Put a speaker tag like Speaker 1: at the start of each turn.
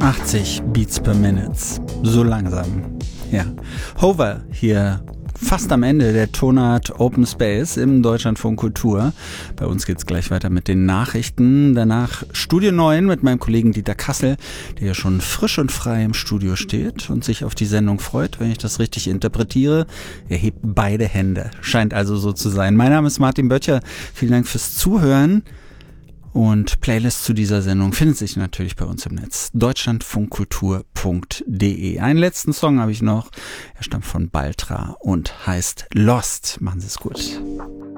Speaker 1: 80 Beats per Minute. So langsam. Ja. Hover hier fast am Ende der Tonart Open Space im Deutschlandfunk Kultur. Bei uns geht's gleich weiter mit den Nachrichten. Danach Studio 9 mit meinem Kollegen Dieter Kassel, der ja schon frisch und frei im Studio steht und sich auf die Sendung freut, wenn ich das richtig interpretiere. Er hebt beide Hände. Scheint also so zu sein. Mein Name ist Martin Böttcher. Vielen Dank fürs Zuhören. Und Playlist zu dieser Sendung findet sich natürlich bei uns im Netz. deutschlandfunkkultur.de. Einen letzten Song habe ich noch. Er stammt von Baltra und heißt Lost. Machen Sie es gut.